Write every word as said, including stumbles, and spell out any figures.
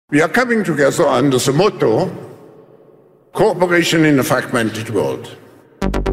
We are coming together under the motto, Cooperation in a Fragmented World.